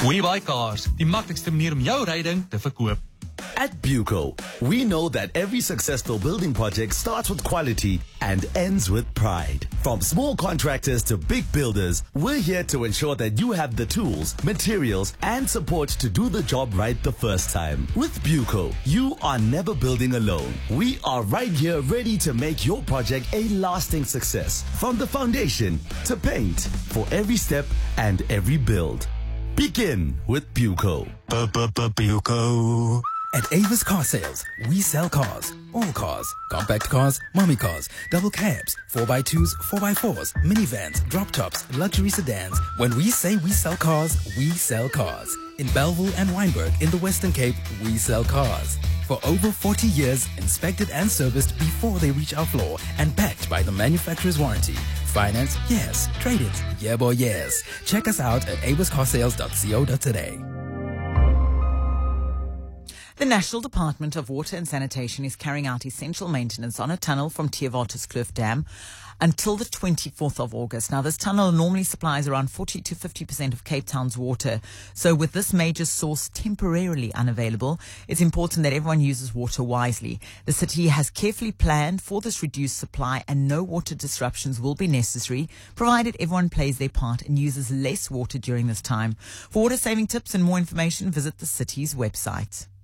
We Buy Cars, die maklikste manier om jou ryding te verkoop. At Buco, we know that every successful building project starts with quality and ends with pride. From small contractors to big builders, we're here to ensure that you have the tools, materials, and support to do the job right the first time. With Buco, you are never building alone. We are right here ready to make your project a lasting success. From the foundation to paint, for every step and every build. Begin with Buco. Buco. At Avis Car Sales, we sell cars. All cars. Compact cars, mommy cars, double cabs, 4x2s, 4x4s, minivans, drop tops, luxury sedans. When we say we sell cars, we sell cars. In Belleville and Wynberg in the Western Cape, we sell cars. For over 40 years, inspected and serviced before they reach our floor and backed by the manufacturer's warranty. Finance? Yes. Trade-ins? Yeah boy, yes. Check us out at aviscarsales.co.za. The National Department of Water and Sanitation is carrying out essential maintenance on a tunnel from Theewaterskloof Dam until the 24th of August. Now, this tunnel normally supplies around 40 to 50% of Cape Town's water. So with this major source temporarily unavailable, it's important that everyone uses water wisely. The city has carefully planned for this reduced supply and no water disruptions will be necessary, provided everyone plays their part and uses less water during this time. For water saving tips and more information, visit the city's website.